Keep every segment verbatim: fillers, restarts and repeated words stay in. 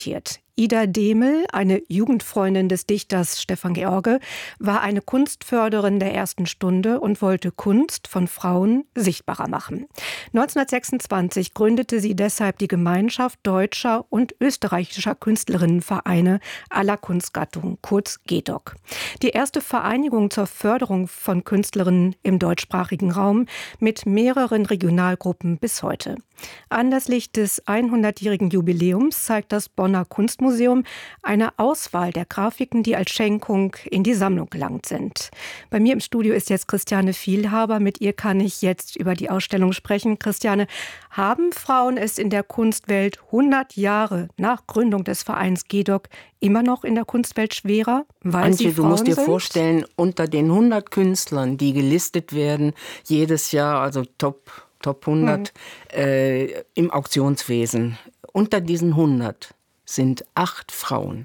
Ida Demel, eine Jugendfreundin des Dichters Stefan George, war eine Kunstförderin der ersten Stunde und wollte Kunst von Frauen sichtbarer machen. neunzehnhundertsechsundzwanzig gründete sie deshalb die Gemeinschaft deutscher und österreichischer Künstlerinnenvereine aller Kunstgattungen, kurz G D O C. Die erste Vereinigung zur Förderung von Künstlerinnen im deutschsprachigen Raum mit mehreren Regionalgruppen bis heute. Anlässlich des hundertjährigen Jubiläums zeigt das Bonner Kunstmuseum eine Auswahl der Grafiken, die als Schenkung in die Sammlung gelangt sind. Bei mir im Studio ist jetzt Christiane Vielhaber. Mit ihr kann ich jetzt über die Ausstellung sprechen. Christiane, haben Frauen es in der Kunstwelt hundert Jahre nach Gründung des Vereins G D O C immer noch in der Kunstwelt schwerer, weil Antje, sie Frauen du musst dir sind? vorstellen, unter den hundert Künstlern, die gelistet werden, jedes Jahr, also Top Top hundert mhm. äh, im Auktionswesen. Unter diesen hundert sind acht Frauen.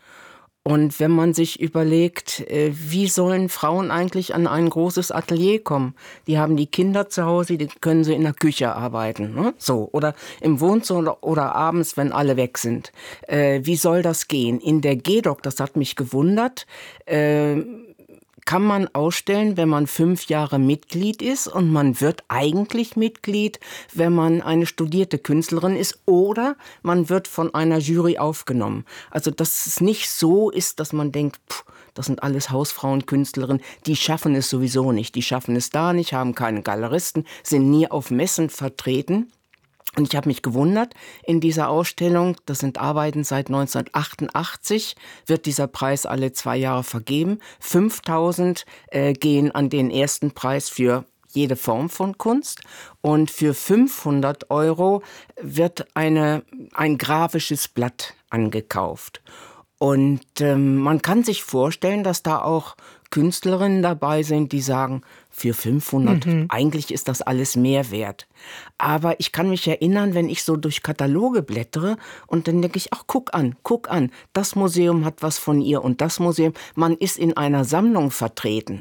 Und wenn man sich überlegt, äh, wie sollen Frauen eigentlich an ein großes Atelier kommen? Die haben die Kinder zu Hause, die können sie in der Küche arbeiten, ne? So, oder im Wohnzimmer oder, oder abends, wenn alle weg sind. Äh, wie soll das gehen? In der G D O C, das hat mich gewundert, äh, kann man ausstellen, wenn man fünf Jahre Mitglied ist, und man wird eigentlich Mitglied, wenn man eine studierte Künstlerin ist, oder man wird von einer Jury aufgenommen. Also dass es nicht so ist, dass man denkt, pff, das sind alles Hausfrauenkünstlerinnen, die schaffen es sowieso nicht. Die schaffen es da nicht, haben keine Galeristen, sind nie auf Messen vertreten. Und ich habe mich gewundert, in dieser Ausstellung, das sind Arbeiten seit neunzehnhundertachtundachtzig, wird dieser Preis alle zwei Jahre vergeben. fünftausend äh, gehen an den ersten Preis für jede Form von Kunst. Und für fünfhundert Euro wird eine, ein grafisches Blatt angekauft. Und ähm, man kann sich vorstellen, dass da auch Künstlerinnen dabei sind, die sagen, für fünfhundert, mhm. eigentlich ist das alles mehr wert. Aber ich kann mich erinnern, wenn ich so durch Kataloge blättere und dann denke ich, ach, guck an, guck an, das Museum hat was von ihr und das Museum. Man ist in einer Sammlung vertreten.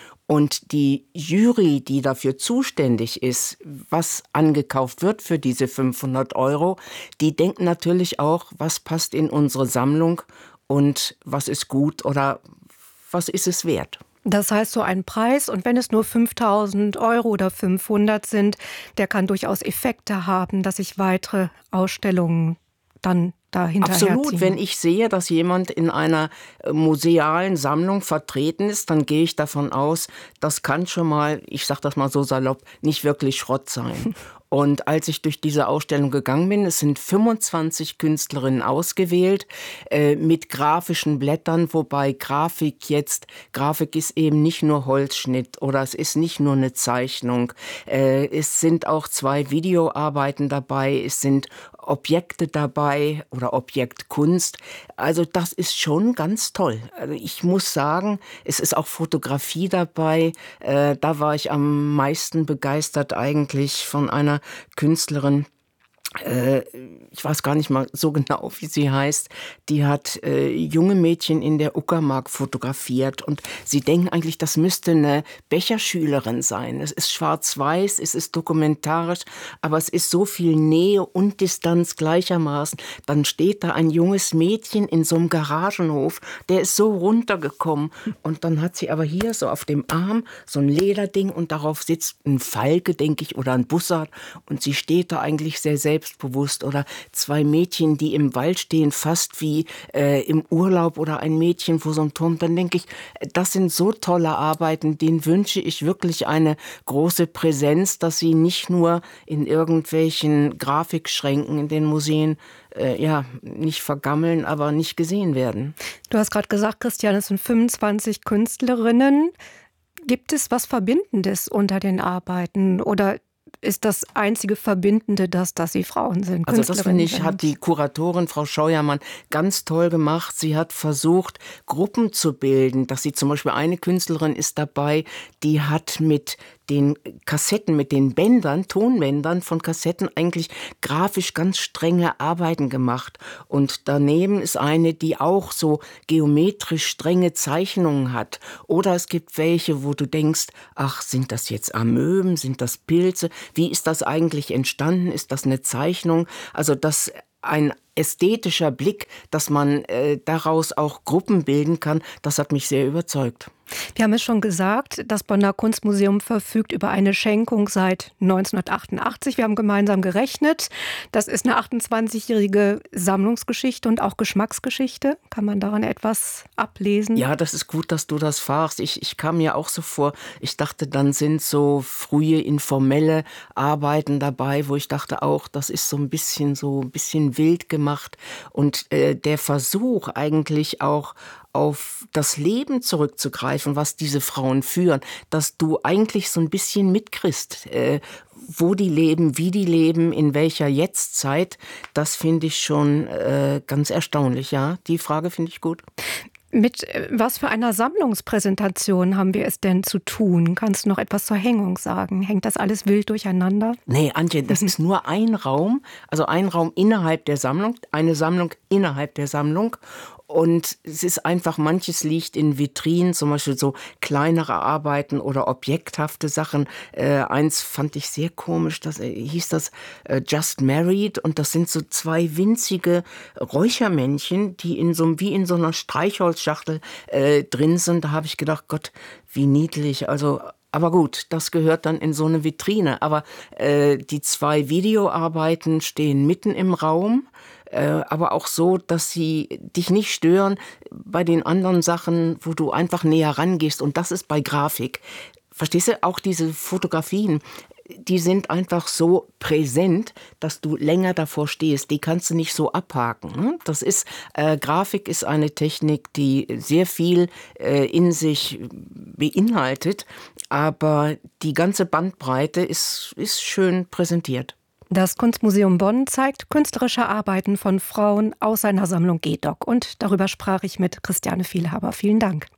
Und die Jury, die dafür zuständig ist, was angekauft wird für diese fünfhundert Euro, die denkt natürlich auch, was passt in unsere Sammlung und was ist gut oder was ist es wert. Das heißt, so ein Preis, und wenn es nur fünftausend Euro oder fünfhundert sind, der kann durchaus Effekte haben, dass sich weitere Ausstellungen dann dahinter Absolut. herziehen. Wenn ich sehe, dass jemand in einer musealen Sammlung vertreten ist, dann gehe ich davon aus, das kann schon mal, ich sage das mal so salopp, nicht wirklich Schrott sein. Und als ich durch diese Ausstellung gegangen bin, es sind fünfundzwanzig Künstlerinnen ausgewählt äh, mit grafischen Blättern, wobei Grafik jetzt, Grafik ist eben nicht nur Holzschnitt oder es ist nicht nur eine Zeichnung. Äh, es sind auch zwei Videoarbeiten dabei, es sind Objekte dabei oder Objektkunst. Also das ist schon ganz toll. Also ich muss sagen, es ist auch Fotografie dabei. Äh, da war ich am meisten begeistert eigentlich von einer Künstlerin, äh, ich weiß gar nicht mal so genau, wie sie heißt, die hat äh, junge Mädchen in der Uckermark fotografiert und sie denken eigentlich, das müsste eine Becherschülerin sein. Es ist schwarz-weiß, es ist dokumentarisch, aber es ist so viel Nähe und Distanz gleichermaßen. Dann steht da ein junges Mädchen in so einem Garagenhof, der ist so runtergekommen und dann hat sie aber hier so auf dem Arm so ein Lederding und darauf sitzt ein Falke, denke ich, oder ein Bussard und sie steht da eigentlich sehr selbstbewusst. Oder zwei Mädchen, die im Wald stehen, fast wie äh, im Urlaub, oder ein Mädchen vor so einem Turm. Dann denke ich, das sind so tolle Arbeiten, denen wünsche ich wirklich eine große Präsenz, dass sie nicht nur in irgendwelchen Grafikschränken in den Museen äh, ja, nicht vergammeln, aber nicht gesehen werden. Du hast gerade gesagt, Christian, es sind fünfundzwanzig Künstlerinnen. Gibt es was Verbindendes unter den Arbeiten oder ist das einzige Verbindende das, dass sie Frauen sind? Also das, finde ich, hat die Kuratorin Frau Scheuermann ganz toll gemacht. Sie hat versucht, Gruppen zu bilden, dass sie zum Beispiel, eine Künstlerin ist dabei, die hat mit den Kassetten, mit den Bändern, Tonbändern von Kassetten eigentlich grafisch ganz strenge Arbeiten gemacht. Und daneben ist eine, die auch so geometrisch strenge Zeichnungen hat. Oder es gibt welche, wo du denkst, ach, sind das jetzt Amöben, sind das Pilze? Wie ist das eigentlich entstanden? Ist das eine Zeichnung? Also, dass ein ästhetischer Blick, dass man äh, daraus auch Gruppen bilden kann, das hat mich sehr überzeugt. Wir haben es schon gesagt, das Bonner Kunstmuseum verfügt über eine Schenkung seit neunzehnhundertachtundachtzig. Wir haben gemeinsam gerechnet. Das ist eine achtundzwanzigjährige Sammlungsgeschichte und auch Geschmacksgeschichte. Kann man daran etwas ablesen? Ja, das ist gut, dass du das fragst. Ich, ich kam mir auch so vor, ich dachte, dann sind so frühe informelle Arbeiten dabei, wo ich dachte auch, das ist so ein bisschen so ein bisschen wild gemacht. Und äh, der Versuch eigentlich auch auf das Leben zurückzugreifen, was diese Frauen führen, dass du eigentlich so ein bisschen mitkriegst, äh, wo die leben, wie die leben, in welcher Jetztzeit, das finde ich schon äh, ganz erstaunlich. Ja, die Frage finde ich gut. Mit was für einer Sammlungspräsentation haben wir es denn zu tun? Kannst du noch etwas zur Hängung sagen? Hängt das alles wild durcheinander? Nee, Antje, das ist nur ein Raum, also ein Raum innerhalb der Sammlung, eine Sammlung innerhalb der Sammlung. Und es ist einfach, manches liegt in Vitrinen, zum Beispiel so kleinere Arbeiten oder objekthafte Sachen. Äh, eins fand ich sehr komisch, das äh, hieß das äh, Just Married, und das sind so zwei winzige Räuchermännchen, die in so wie in so einer Streichholzschachtel äh, drin sind. Da habe ich gedacht, Gott, wie niedlich. Also aber gut, das gehört dann in so eine Vitrine. Aber äh, die zwei Videoarbeiten stehen mitten im Raum. Äh, aber auch so, dass sie dich nicht stören bei den anderen Sachen, wo du einfach näher rangehst. Und das ist bei Grafik. Verstehst du? Auch diese Fotografien, die sind einfach so präsent, dass du länger davor stehst. Die kannst du nicht so abhaken. Das ist, äh, Grafik ist eine Technik, die sehr viel äh, in sich beinhaltet. Aber die ganze Bandbreite ist, ist schön präsentiert. Das Kunstmuseum Bonn zeigt künstlerische Arbeiten von Frauen aus seiner Sammlung Gedok. Und darüber sprach ich mit Christiane Vielhaber. Vielen Dank.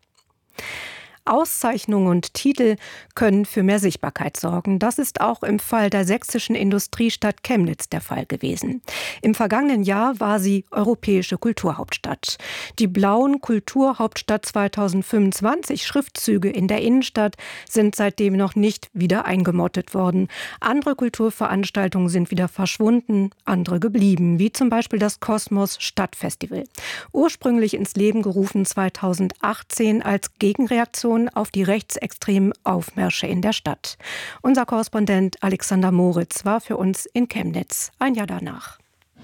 Auszeichnungen und Titel können für mehr Sichtbarkeit sorgen. Das ist auch im Fall der sächsischen Industriestadt Chemnitz der Fall gewesen. Im vergangenen Jahr war sie europäische Kulturhauptstadt. Die blauen Kulturhauptstadt zweitausendfünfundzwanzig Schriftzüge in der Innenstadt sind seitdem noch nicht wieder eingemottet worden. Andere Kulturveranstaltungen sind wieder verschwunden, andere geblieben, wie zum Beispiel das Kosmos Stadtfestival. Ursprünglich ins Leben gerufen zweitausendachtzehn als Gegenreaktion auf die rechtsextremen Aufmärsche in der Stadt. Unser Korrespondent Alexander Moritz war für uns in Chemnitz ein Jahr danach.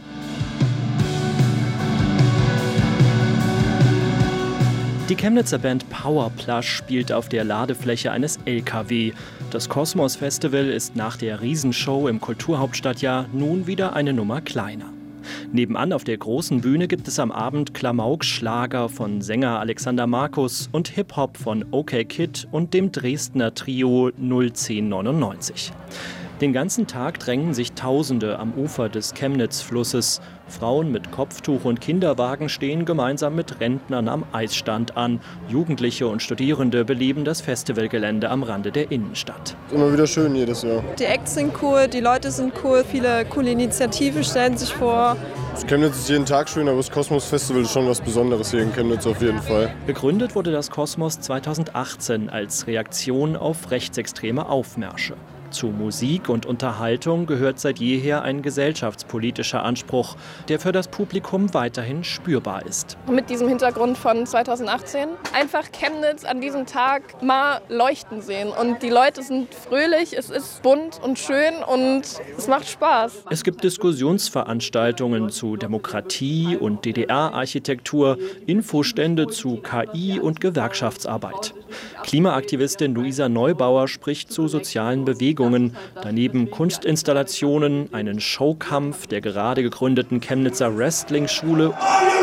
Die Chemnitzer Band Powerplush spielt auf der Ladefläche eines L K W. Das Kosmos Festival ist nach der Riesenshow im Kulturhauptstadtjahr nun wieder eine Nummer kleiner. Nebenan auf der großen Bühne gibt es am Abend Klamauk-Schlager von Sänger Alexander Markus und Hip-Hop von OK Kid und dem Dresdner Trio null zehn neunundneunzig. Den ganzen Tag drängen sich Tausende am Ufer des Chemnitz-Flusses. Frauen mit Kopftuch und Kinderwagen stehen gemeinsam mit Rentnern am Eisstand an. Jugendliche und Studierende beleben das Festivalgelände am Rande der Innenstadt. Immer wieder schön jedes Jahr. Die Acts sind cool, die Leute sind cool, viele coole Initiativen stellen sich vor. Das Chemnitz ist jeden Tag schön, aber das Kosmos Festival ist schon was Besonderes hier in Chemnitz auf jeden Fall. Begründet wurde das Kosmos zweitausendachtzehn als Reaktion auf rechtsextreme Aufmärsche. Zu Musik und Unterhaltung gehört seit jeher ein gesellschaftspolitischer Anspruch, der für das Publikum weiterhin spürbar ist. Mit diesem Hintergrund von zweitausendachtzehn einfach Chemnitz an diesem Tag mal leuchten sehen. Und die Leute sind fröhlich, es ist bunt und schön und es macht Spaß. Es gibt Diskussionsveranstaltungen zu Demokratie und D D R-Architektur, Infostände zu K I und Gewerkschaftsarbeit. Klimaaktivistin Luisa Neubauer spricht zu sozialen Bewegungen. Daneben Kunstinstallationen, einen Showkampf der gerade gegründeten Chemnitzer Wrestling-Schule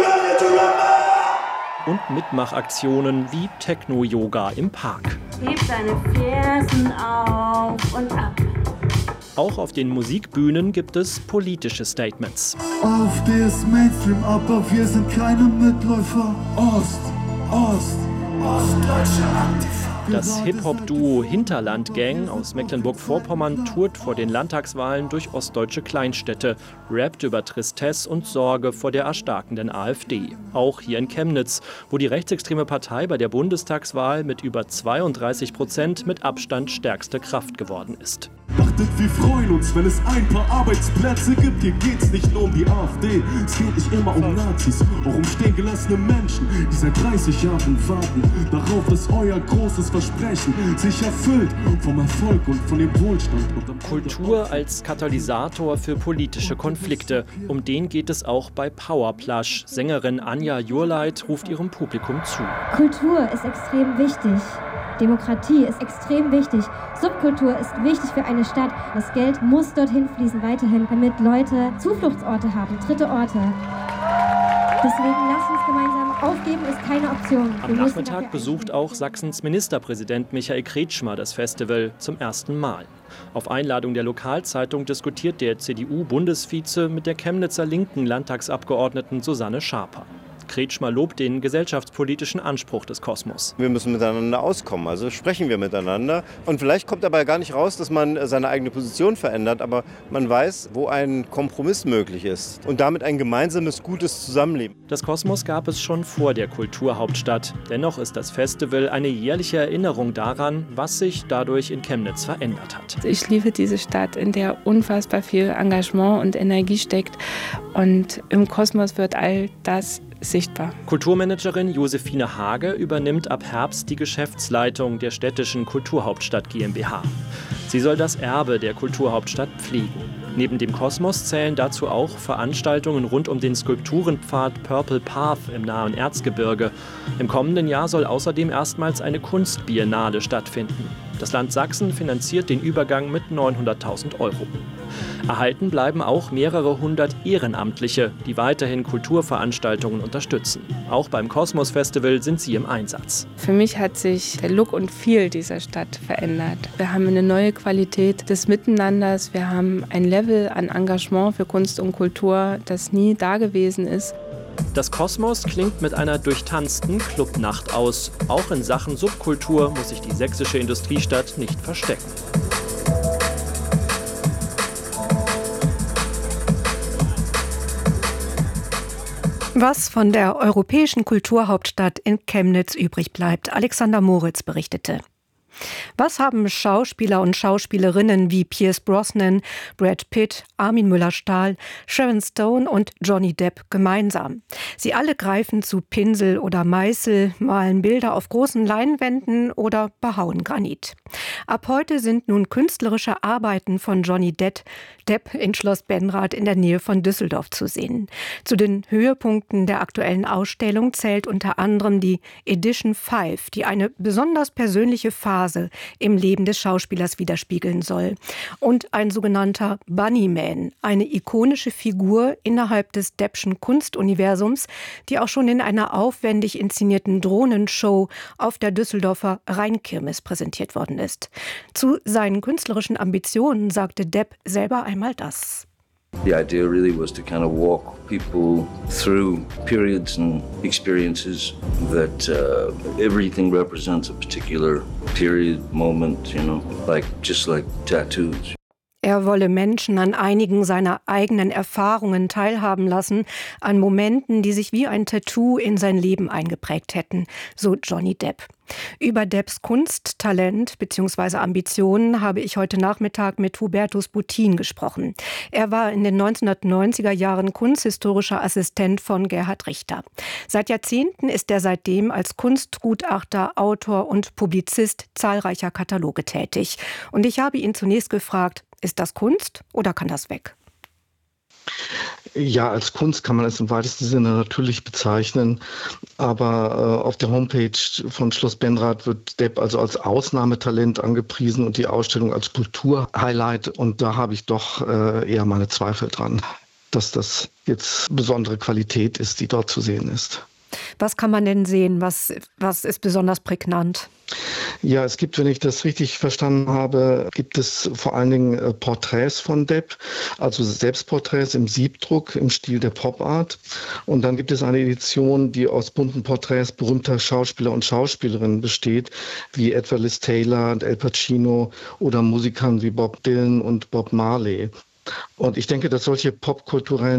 und Mitmachaktionen wie Techno-Yoga im Park. Heb deine Fersen auf und ab. Auch auf den Musikbühnen gibt es politische Statements. Auf der ist Mainstream, aber wir sind keine Mitläufer. Ost, Ost, ostdeutsche Aktivitäten. Das Hip-Hop-Duo Hinterland Gang aus Mecklenburg-Vorpommern tourt vor den Landtagswahlen durch ostdeutsche Kleinstädte, rappt über Tristesse und Sorge vor der erstarkenden AfD. Auch hier in Chemnitz, wo die rechtsextreme Partei bei der Bundestagswahl mit über zweiunddreißig Prozent mit Abstand stärkste Kraft geworden ist. Dachtet, wir freuen uns, wenn es ein paar Arbeitsplätze gibt. Hier geht's nicht nur um die AfD, es geht nicht immer um Nazis, auch um stehen gelassene Menschen, die seit dreißig Jahren warten darauf, dass euer großes Versprechen sich erfüllt vom Erfolg und von dem Wohlstand. Und Kultur als Katalysator für politische Konflikte. Um den geht es auch bei Powerplush. Sängerin Anja Jurleit ruft ihrem Publikum zu. Kultur ist extrem wichtig. Demokratie ist extrem wichtig. Subkultur ist wichtig für eine Stadt. Das Geld muss dorthin fließen, weiterhin, damit Leute Zufluchtsorte haben, dritte Orte. Deswegen lasst uns gemeinsam aufgeben, ist keine Option. Am Nachmittag besucht auch Sachsens Ministerpräsident Michael Kretschmer das Festival zum ersten Mal. Auf Einladung der Lokalzeitung diskutiert der C D U-Bundesvize mit der Chemnitzer linken Landtagsabgeordneten Susanne Schaper. Kretschmer lobt den gesellschaftspolitischen Anspruch des Kosmos. Wir müssen miteinander auskommen, also sprechen wir miteinander. Und vielleicht kommt dabei gar nicht raus, dass man seine eigene Position verändert, aber man weiß, wo ein Kompromiss möglich ist und damit ein gemeinsames, gutes Zusammenleben. Das Kosmos gab es schon vor der Kulturhauptstadt. Dennoch ist das Festival eine jährliche Erinnerung daran, was sich dadurch in Chemnitz verändert hat. Ich liebe diese Stadt, in der unfassbar viel Engagement und Energie steckt. Und im Kosmos wird all das sichtbar. Kulturmanagerin Josephine Hage übernimmt ab Herbst die Geschäftsleitung der städtischen Kulturhauptstadt GmbH. Sie soll das Erbe der Kulturhauptstadt pflegen. Neben dem Kosmos zählen dazu auch Veranstaltungen rund um den Skulpturenpfad Purple Path im nahen Erzgebirge. Im kommenden Jahr soll außerdem erstmals eine Kunstbiennale stattfinden. Das Land Sachsen finanziert den Übergang mit neunhunderttausend Euro. Erhalten bleiben auch mehrere hundert Ehrenamtliche, die weiterhin Kulturveranstaltungen unterstützen. Auch beim Kosmos Festival sind sie im Einsatz. Für mich hat sich der Look und Feel dieser Stadt verändert. Wir haben eine neue Qualität des Miteinanders. Wir haben ein Level an Engagement für Kunst und Kultur, das nie da gewesen ist. Das Kosmos klingt mit einer durchtanzten Clubnacht aus. Auch in Sachen Subkultur muss sich die sächsische Industriestadt nicht verstecken. Was von der europäischen Kulturhauptstadt in Chemnitz übrig bleibt, Alexander Moritz berichtete. Was haben Schauspieler und Schauspielerinnen wie Pierce Brosnan, Brad Pitt, Armin Müller-Stahl, Sharon Stone und Johnny Depp gemeinsam? Sie alle greifen zu Pinsel oder Meißel, malen Bilder auf großen Leinwänden oder behauen Granit. Ab heute sind nun künstlerische Arbeiten von Johnny Depp, Depp in Schloss Benrath in der Nähe von Düsseldorf zu sehen. Zu den Höhepunkten der aktuellen Ausstellung zählt unter anderem die Edition fünf, die eine besonders persönliche Phase im Leben des Schauspielers widerspiegeln soll. Und ein sogenannter Bunnyman, eine ikonische Figur innerhalb des Deppschen Kunstuniversums, die auch schon in einer aufwendig inszenierten Drohnenshow auf der Düsseldorfer Rheinkirmes präsentiert worden ist. Zu seinen künstlerischen Ambitionen sagte Depp selber einmal das. The idea really was to kind of walk people through periods and experiences that uh, everything represents a particular period, moment, you know, like just like tattoos. Er wolle Menschen an einigen seiner eigenen Erfahrungen teilhaben lassen, an Momenten, die sich wie ein Tattoo in sein Leben eingeprägt hätten, so Johnny Depp. Über Depps Kunsttalent bzw. Ambitionen habe ich heute Nachmittag mit Hubertus Buttin gesprochen. Er war in den neunzehnhundertneunziger Jahren kunsthistorischer Assistent von Gerhard Richter. Seit Jahrzehnten ist er seitdem als Kunstgutachter, Autor und Publizist zahlreicher Kataloge tätig. Und ich habe ihn zunächst gefragt, ist das Kunst oder kann das weg? Ja, als Kunst kann man es im weitesten Sinne natürlich bezeichnen, aber äh, auf der Homepage von Schloss Benrath wird Depp also als Ausnahmetalent angepriesen und die Ausstellung als Kulturhighlight, und da habe ich doch äh, eher meine Zweifel dran, dass das jetzt besondere Qualität ist, die dort zu sehen ist. Was kann man denn sehen? Was, was ist besonders prägnant? Ja, es gibt, wenn ich das richtig verstanden habe, gibt es vor allen Dingen äh, Porträts von Depp, also Selbstporträts im Siebdruck im Stil der Pop-Art. Und dann gibt es eine Edition, die aus bunten Porträts berühmter Schauspieler und Schauspielerinnen besteht, wie etwa Liz Taylor und Al Pacino oder Musikern wie Bob Dylan und Bob Marley. Und ich denke, dass solche popkulturellen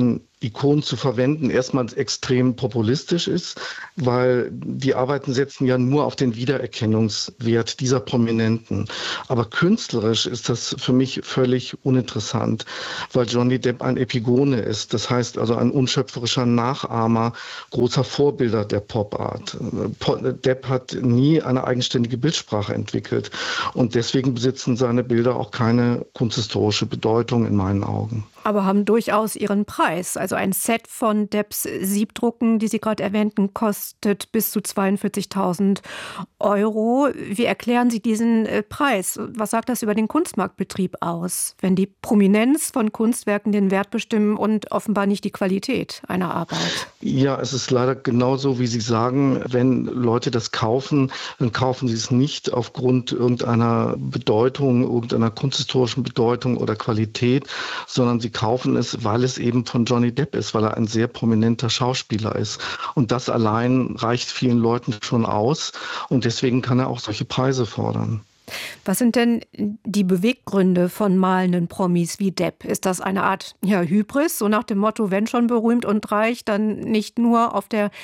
Ikonen zu verwenden, erstmal extrem populistisch ist, weil die Arbeiten setzen ja nur auf den Wiedererkennungswert dieser Prominenten. Aber künstlerisch ist das für mich völlig uninteressant, weil Johnny Depp ein Epigone ist. Das heißt also ein unschöpferischer Nachahmer großer Vorbilder der Pop-Art. Depp hat nie eine eigenständige Bildsprache entwickelt und deswegen besitzen seine Bilder auch keine kunsthistorische Bedeutung in meinen Augen. Aber haben durchaus ihren Preis. Also ein Set von Depps Siebdrucken, die Sie gerade erwähnten, kostet bis zu zweiundvierzigtausend Euro. Wie erklären Sie diesen Preis? Was sagt das über den Kunstmarktbetrieb aus, wenn die Prominenz von Kunstwerken den Wert bestimmen und offenbar nicht die Qualität einer Arbeit? Ja, es ist leider genauso, wie Sie sagen. Wenn Leute das kaufen, dann kaufen sie es nicht aufgrund irgendeiner Bedeutung, irgendeiner kunsthistorischen Bedeutung oder Qualität, sondern sie kaufen es, weil es eben von Johnny Depp ist, weil er ein sehr prominenter Schauspieler ist. Und das allein reicht vielen Leuten schon aus. Und deswegen kann er auch solche Preise fordern. Was sind denn die Beweggründe von malenden Promis wie Depp? Ist das eine Art ja, Hybris, so nach dem Motto, wenn schon berühmt und reich, dann nicht nur auf der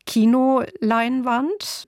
Kinoleinwand?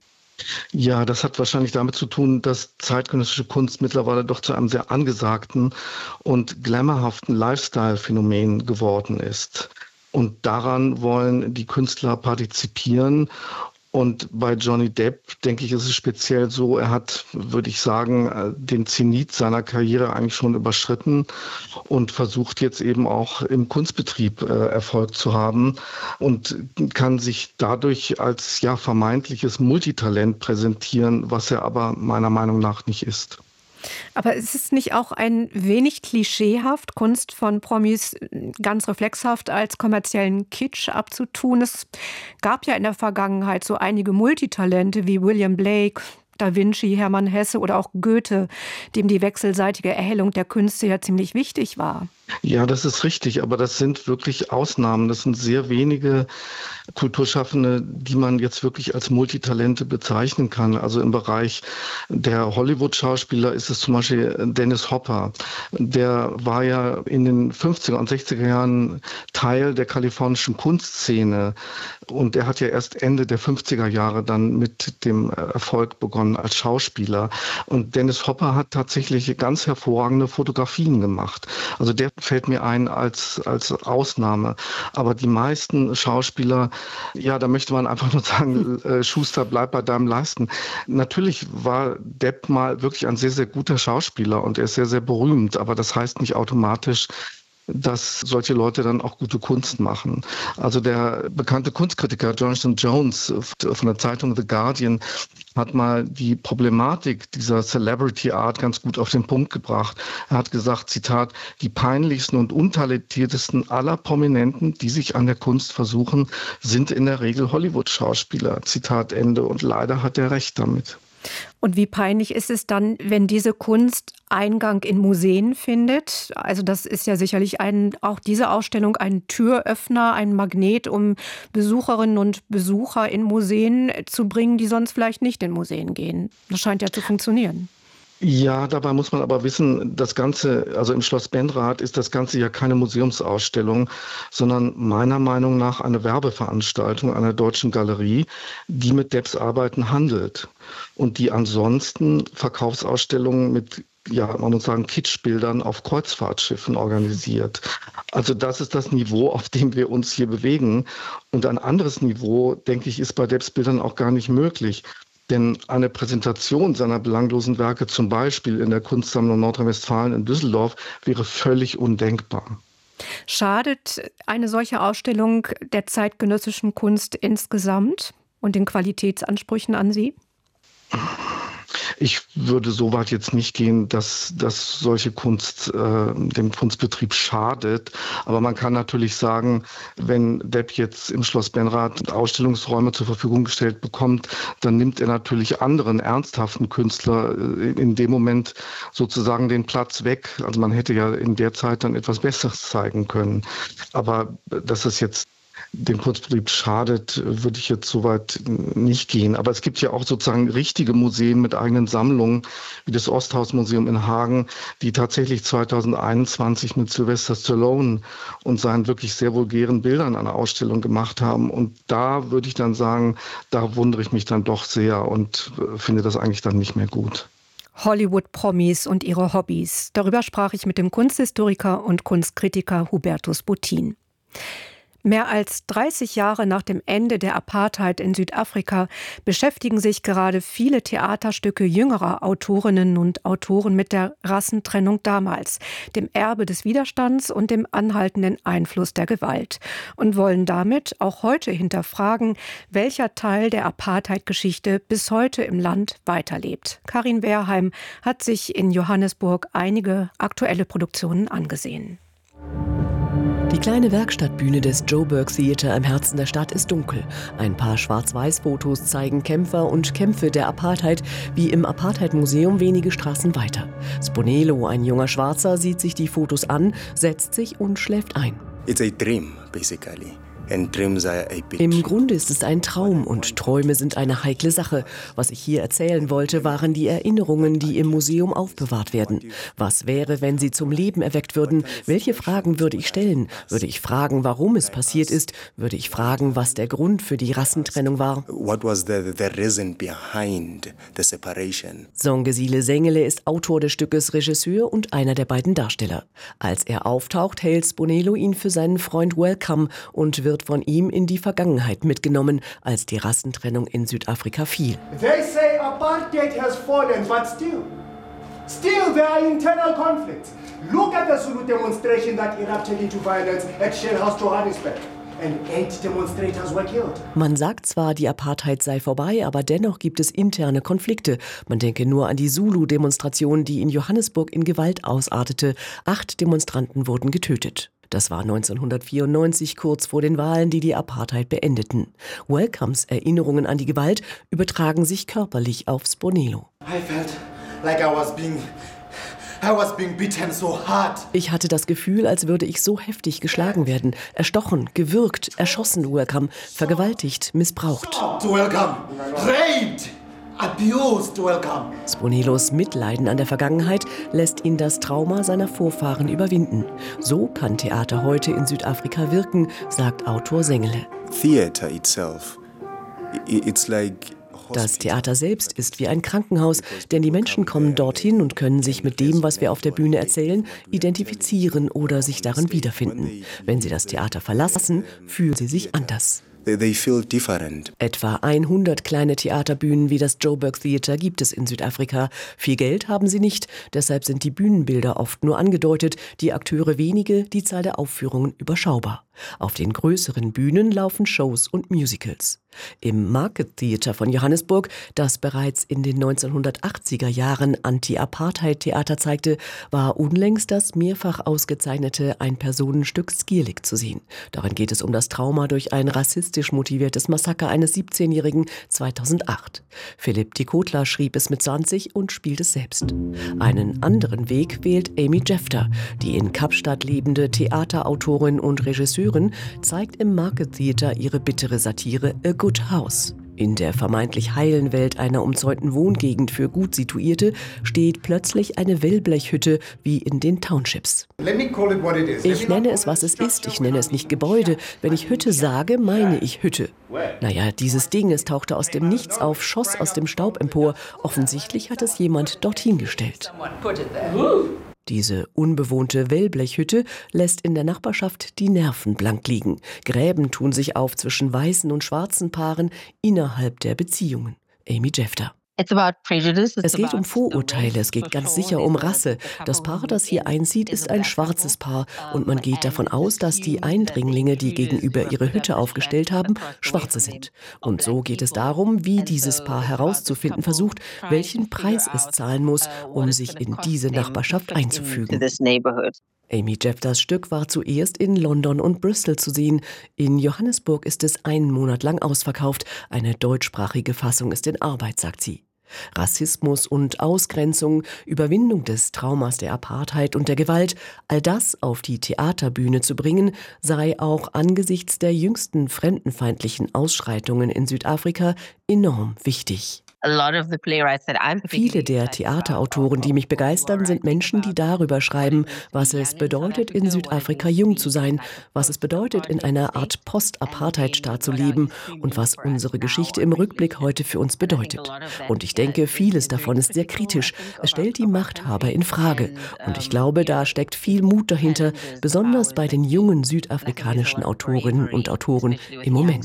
Ja, das hat wahrscheinlich damit zu tun, dass zeitgenössische Kunst mittlerweile doch zu einem sehr angesagten und glamourhaften Lifestyle-Phänomen geworden ist. Und daran wollen die Künstler partizipieren. Und bei Johnny Depp, denke ich, ist es speziell so, er hat, würde ich sagen, den Zenit seiner Karriere eigentlich schon überschritten und versucht jetzt eben auch im Kunstbetrieb äh, Erfolg zu haben und kann sich dadurch als ja vermeintliches Multitalent präsentieren, was er aber meiner Meinung nach nicht ist. Aber ist es nicht auch ein wenig klischeehaft, Kunst von Promis ganz reflexhaft als kommerziellen Kitsch abzutun? Es gab ja in der Vergangenheit so einige Multitalente wie William Blake, Da Vinci, Hermann Hesse oder auch Goethe, dem die wechselseitige Erhellung der Künste ja ziemlich wichtig war. Ja, das ist richtig, aber das sind wirklich Ausnahmen. Das sind sehr wenige Kulturschaffende, die man jetzt wirklich als Multitalente bezeichnen kann. Also im Bereich der Hollywood-Schauspieler ist es zum Beispiel Dennis Hopper. Der war ja in den fünfziger und sechziger Jahren Teil der kalifornischen Kunstszene. Und er hat ja erst Ende der fünfziger Jahre dann mit dem Erfolg begonnen als Schauspieler. Und Dennis Hopper hat tatsächlich ganz hervorragende Fotografien gemacht. Also der fällt mir ein als, als Ausnahme. Aber die meisten Schauspieler, ja, da möchte man einfach nur sagen, äh, Schuster, bleib bei deinem Leisten. Natürlich war Depp mal wirklich ein sehr, sehr guter Schauspieler und er ist sehr, sehr berühmt. Aber das heißt nicht automatisch, dass solche Leute dann auch gute Kunst machen. Also der bekannte Kunstkritiker Jonathan Jones von der Zeitung The Guardian hat mal die Problematik dieser Celebrity Art ganz gut auf den Punkt gebracht. Er hat gesagt, Zitat, die peinlichsten und untalentiertesten aller Prominenten, die sich an der Kunst versuchen, sind in der Regel Hollywood-Schauspieler. Zitat Ende. Und leider hat er recht damit. Und wie peinlich ist es dann, wenn diese Kunst Eingang in Museen findet? Also das ist ja sicherlich ein, auch diese Ausstellung ein Türöffner, ein Magnet, um Besucherinnen und Besucher in Museen zu bringen, die sonst vielleicht nicht in Museen gehen. Das scheint ja zu funktionieren. Ja, dabei muss man aber wissen, das Ganze, also im Schloss Benrath ist das Ganze ja keine Museumsausstellung, sondern meiner Meinung nach eine Werbeveranstaltung einer deutschen Galerie, die mit Depps Arbeiten handelt und die ansonsten Verkaufsausstellungen mit, ja, man muss sagen, Kitschbildern auf Kreuzfahrtschiffen organisiert. Also das ist das Niveau, auf dem wir uns hier bewegen. Und ein anderes Niveau, denke ich, ist bei Depps Bildern auch gar nicht möglich. Denn eine Präsentation seiner belanglosen Werke, zum Beispiel in der Kunstsammlung Nordrhein-Westfalen in Düsseldorf, wäre völlig undenkbar. Schadet eine solche Ausstellung der zeitgenössischen Kunst insgesamt und den Qualitätsansprüchen an sie? Ich würde so weit jetzt nicht gehen, dass, dass solche Kunst äh, dem Kunstbetrieb schadet. Aber man kann natürlich sagen, wenn Depp jetzt im Schloss Benrath Ausstellungsräume zur Verfügung gestellt bekommt, dann nimmt er natürlich anderen ernsthaften Künstler äh, in dem Moment sozusagen den Platz weg. Also man hätte ja in der Zeit dann etwas Besseres zeigen können. Aber dass es jetzt dem Kunstbetrieb schadet, würde ich jetzt so weit nicht gehen. Aber es gibt ja auch sozusagen richtige Museen mit eigenen Sammlungen, wie das Osthaus-Museum in Hagen, die tatsächlich zweitausendeinundzwanzig mit Sylvester Stallone und seinen wirklich sehr vulgären Bildern eine Ausstellung gemacht haben. Und da würde ich dann sagen, da wundere ich mich dann doch sehr und finde das eigentlich dann nicht mehr gut. Hollywood-Promis und ihre Hobbys. Darüber sprach ich mit dem Kunsthistoriker und Kunstkritiker Hubertus Bottin. Mehr als dreißig Jahre nach dem Ende der Apartheid in Südafrika beschäftigen sich gerade viele Theaterstücke jüngerer Autorinnen und Autoren mit der Rassentrennung damals, dem Erbe des Widerstands und dem anhaltenden Einfluss der Gewalt und wollen damit auch heute hinterfragen, welcher Teil der Apartheid-Geschichte bis heute im Land weiterlebt. Karin Wehrheim hat sich in Johannesburg einige aktuelle Produktionen angesehen. Die kleine Werkstattbühne des Joburg Theater im Herzen der Stadt ist dunkel. Ein paar Schwarz-Weiß-Fotos zeigen Kämpfer und Kämpfe der Apartheid, wie im Apartheid-Museum wenige Straßen weiter. Sponelo, ein junger Schwarzer, sieht sich die Fotos an, setzt sich und schläft ein. It's a dream, basically. And dreams are a bit. Im Grunde ist es ein Traum und Träume sind eine heikle Sache. Was ich hier erzählen wollte, waren die Erinnerungen, die im Museum aufbewahrt werden. Was wäre, wenn sie zum Leben erweckt würden? Welche Fragen würde ich stellen? Würde ich fragen, warum es passiert ist? Würde ich fragen, was der Grund für die Rassentrennung war? What was the, the reason behind the separation? Songesile Sengele ist Autor des Stückes, Regisseur und einer der beiden Darsteller. Als er auftaucht, hält Sponelo ihn für seinen Freund Welcome und wird von ihm in die Vergangenheit mitgenommen, als die Rassentrennung in Südafrika fiel. They say apartheid has fallen, but still, still there are internal conflicts. Look at the Zulu demonstration that erupted into violence at Shellhouse Johannesburg. And eight demonstrators were killed. Man sagt zwar, die Apartheid sei vorbei, aber dennoch gibt es interne Konflikte. Man denke nur an die Zulu-Demonstration, die in Johannesburg in Gewalt ausartete. Acht Demonstranten wurden getötet. Das war neunzehnhundertvierundneunzig, kurz vor den Wahlen, die die Apartheid beendeten. Welcomes Erinnerungen an die Gewalt übertragen sich körperlich auf Sponelo. I felt like I was being, I was being beaten so hard. Ich hatte das Gefühl, als würde ich so heftig geschlagen werden, erstochen, gewürgt, erschossen, Welcome, vergewaltigt, missbraucht. Welcome, raped. Abused, Welcome. Sponelos Mitleiden an der Vergangenheit lässt ihn das Trauma seiner Vorfahren überwinden. So kann Theater heute in Südafrika wirken, sagt Autor Sengele. Theater itself, it's like Das Theater selbst ist wie ein Krankenhaus, denn die Menschen kommen dorthin und können sich mit dem, was wir auf der Bühne erzählen, identifizieren oder sich darin wiederfinden. Wenn sie das Theater verlassen, fühlen sie sich anders. They feel different. Etwa hundert kleine Theaterbühnen wie das Joburg Theater gibt es in Südafrika. Viel Geld haben sie nicht, deshalb sind die Bühnenbilder oft nur angedeutet, die Akteure wenige, die Zahl der Aufführungen überschaubar. Auf den größeren Bühnen laufen Shows und Musicals. Im Market Theater von Johannesburg, das bereits in den neunzehnhundertachtziger Jahren Anti-Apartheid-Theater zeigte, war unlängst das mehrfach ausgezeichnete Ein-Personenstück Skierlik zu sehen. Darin geht es um das Trauma durch ein rassistisch motiviertes Massaker eines siebzehnjährigen zweitausendacht. Philipp Tikotler schrieb es mit zwanzig und spielt es selbst. Einen anderen Weg wählt Amy Jefter, die in Kapstadt lebende Theaterautorin und Regisseurin, zeigt im Market Theater ihre bittere Satire A Good House. In der vermeintlich heilen Welt einer umzäunten Wohngegend für gut Situierte steht plötzlich eine Wellblechhütte wie in den Townships. Ich nenne es, was es ist. Ich nenne es nicht Gebäude. Wenn ich Hütte sage, meine ich Hütte. Naja, dieses Ding, es tauchte aus dem Nichts auf, schoss aus dem Staub empor. Offensichtlich hat es jemand dorthin gestellt. Diese unbewohnte Wellblechhütte lässt in der Nachbarschaft die Nerven blank liegen. Gräben tun sich auf zwischen weißen und schwarzen Paaren innerhalb der Beziehungen. Amy Jefter. Es geht um Vorurteile, es geht ganz sicher um Rasse. Das Paar, das hier einzieht, ist ein schwarzes Paar und man geht davon aus, dass die Eindringlinge, die gegenüber ihre Hütte aufgestellt haben, Schwarze sind. Und so geht es darum, wie dieses Paar herauszufinden versucht, welchen Preis es zahlen muss, um sich in diese Nachbarschaft einzufügen. Amy Jefters Stück war zuerst in London und Bristol zu sehen. In Johannesburg ist es einen Monat lang ausverkauft. Eine deutschsprachige Fassung ist in Arbeit, sagt sie. Rassismus und Ausgrenzung, Überwindung des Traumas der Apartheid und der Gewalt, all das auf die Theaterbühne zu bringen, sei auch angesichts der jüngsten fremdenfeindlichen Ausschreitungen in Südafrika enorm wichtig. Viele der Theaterautoren, die mich begeistern, sind Menschen, die darüber schreiben, was es bedeutet, in Südafrika jung zu sein, was es bedeutet, in einer Art Post-Apartheid-Staat zu leben und was unsere Geschichte im Rückblick heute für uns bedeutet. Und ich denke, vieles davon ist sehr kritisch. Es stellt die Machthaber in Frage. Und ich glaube, da steckt viel Mut dahinter, besonders bei den jungen südafrikanischen Autorinnen und Autoren im Moment.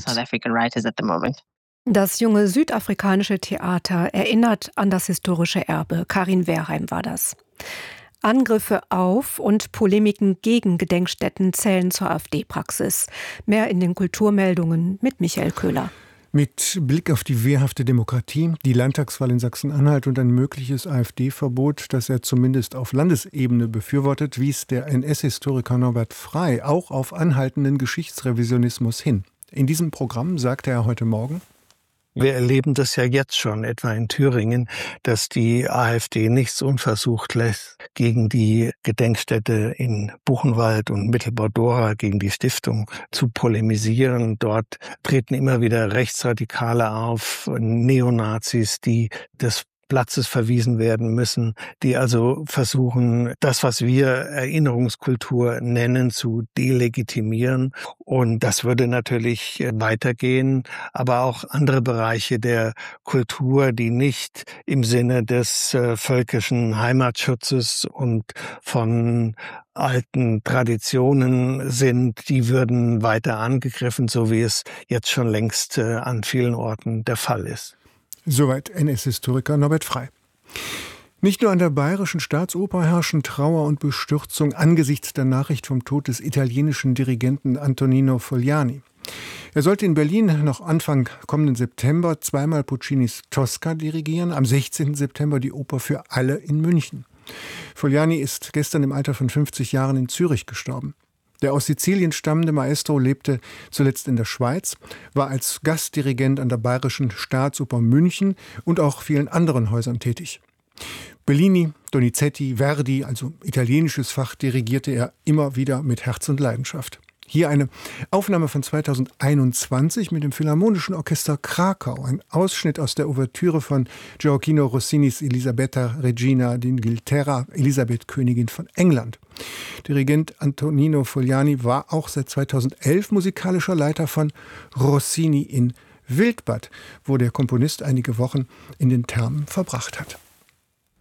Das junge südafrikanische Theater erinnert an das historische Erbe. Karin Wehrheim war das. Angriffe auf und Polemiken gegen Gedenkstätten zählen zur AfD-Praxis. Mehr in den Kulturmeldungen mit Michael Köhler. Mit Blick auf die wehrhafte Demokratie, die Landtagswahl in Sachsen-Anhalt und ein mögliches AfD-Verbot, das er zumindest auf Landesebene befürwortet, wies der N S-Historiker Norbert Frey auch auf anhaltenden Geschichtsrevisionismus hin. In diesem Programm sagte er heute Morgen: Wir erleben das ja jetzt schon, etwa in Thüringen, dass die AfD nichts unversucht lässt, gegen die Gedenkstätte in Buchenwald und Mittelbau-Dora, gegen die Stiftung, zu polemisieren. Dort treten immer wieder Rechtsradikale auf, Neonazis, die das Platzes verwiesen werden müssen, die also versuchen, das, was wir Erinnerungskultur nennen, zu delegitimieren. Und das würde natürlich weitergehen, aber auch andere Bereiche der Kultur, die nicht im Sinne des äh, völkischen Heimatschutzes und von alten Traditionen sind, die würden weiter angegriffen, so wie es jetzt schon längst äh, an vielen Orten der Fall ist. Soweit N S-Historiker Norbert Frey. Nicht nur an der Bayerischen Staatsoper herrschen Trauer und Bestürzung angesichts der Nachricht vom Tod des italienischen Dirigenten Antonino Fogliani. Er sollte in Berlin noch Anfang kommenden September zweimal Puccinis Tosca dirigieren, am sechzehnten September die Oper für alle in München. Fogliani ist gestern im Alter von fünfzig Jahren in Zürich gestorben. Der aus Sizilien stammende Maestro lebte zuletzt in der Schweiz, war als Gastdirigent an der Bayerischen Staatsoper München und auch vielen anderen Häusern tätig. Bellini, Donizetti, Verdi, also italienisches Fach, dirigierte er immer wieder mit Herz und Leidenschaft. Hier eine Aufnahme von zweitausendeinundzwanzig mit dem Philharmonischen Orchester Krakau, ein Ausschnitt aus der Ouvertüre von Gioacchino Rossinis Elisabetta Regina d'Inghilterra, Elisabeth Königin von England. Dirigent Antonino Fogliani war auch seit zweitausendelf musikalischer Leiter von Rossini in Wildbad, wo der Komponist einige Wochen in den Thermen verbracht hat.